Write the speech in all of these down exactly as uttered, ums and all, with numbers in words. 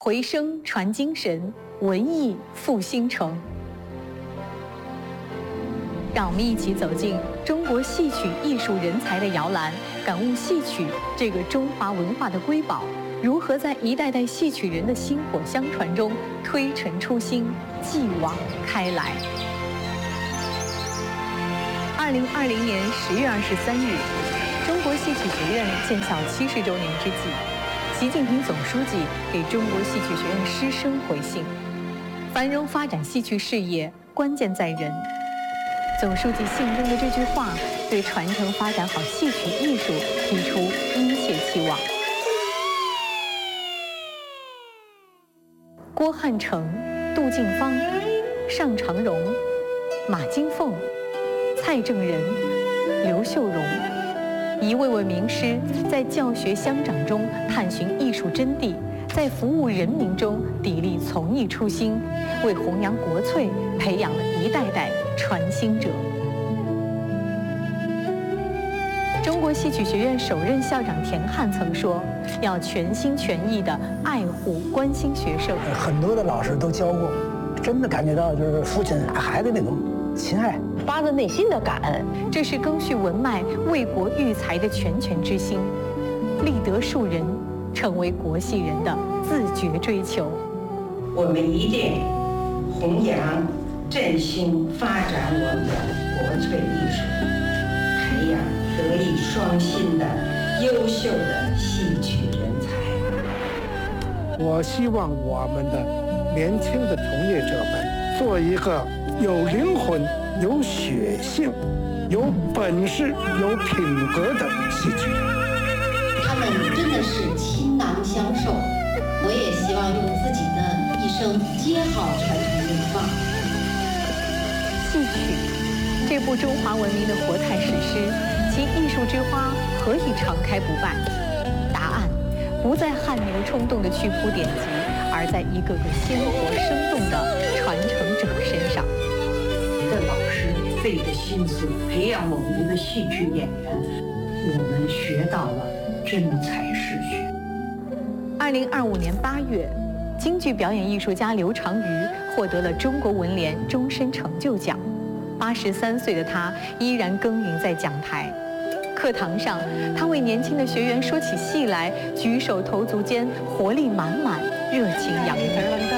回声传精神，文艺复兴城。让我们一起走进中国戏曲艺术人才的摇篮，感悟戏曲这个中华文化的瑰宝，如何在一代代戏曲人的薪火相传中推陈出新，继往开来。二零二零年十月二十三日，中国戏曲学院建校七十周年之际，习近平总书记给中国戏曲学院师生回信：繁荣发展戏曲事业，关键在人。总书记信中的这句话，对传承发展好戏曲艺术提出殷切期望。郭汉城、杜近芳、尚长荣、马金凤、蔡正仁、刘秀荣，一位位名师在教学相长中探寻艺术真谛，在服务人民中砥砺从艺初心，为弘扬国粹培养了一代代传心者。中国戏曲学院首任校长田汉曾说：“要全心全意地爱护、关心学生。” 很多的老师都教过，真的感觉到就是父亲爱孩子那种亲爱， 发自内心的感恩。 这是赓续文脉、为国育才的拳拳之心，立德树人，成为国戏人的自觉追求。 我们一定弘扬、振兴、发展我们的国粹艺术，培养德艺双馨的优秀的戏曲人才。 我希望我们的年轻的从业者们做一个有灵魂、有血性、有本事、有品格的戏曲人。 他们真的是倾囊相授，我也希望用自己的一生接好传承这个棒。 戏曲这部中华文明的活态史诗，其艺术之花何以常开不败？答案不在汗牛充栋的曲谱典籍，而在一个个鲜活生动的传承者身上。 一个老师费着心思培养我们的戏曲演员，我们学到了真才实学。 二零二五年八月，京剧表演艺术家刘长瑜获得了中国文联终身成就奖。八十三岁的他依然耕耘在讲台。课堂上，他为年轻的学员说起戏来，举手投足间活力满满，热情洋溢。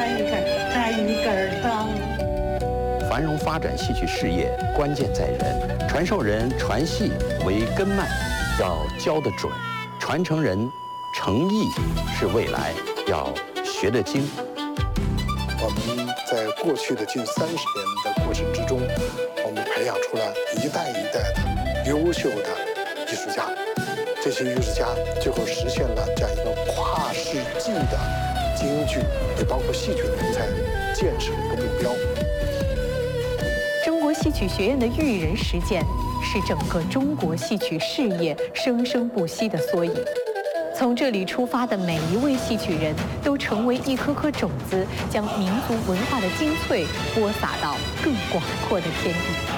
繁荣发展戏曲事业，关键在人。传授人传戏为根脉，要教得准；传承人诚意是未来，要学得精。 我们在过去的近三十年的过程之中，我们培养出了一代一代的优秀的艺术家。这些艺术家最后实现了这样一个跨世纪的京剧，也包括戏曲人才建设的一个目标。 中国戏曲学院的育人实践，是整个中国戏曲事业生生不息的缩影。从这里出发的每一位戏曲人都成为一颗颗种子，将民族文化的精粹播撒到更广阔的天地。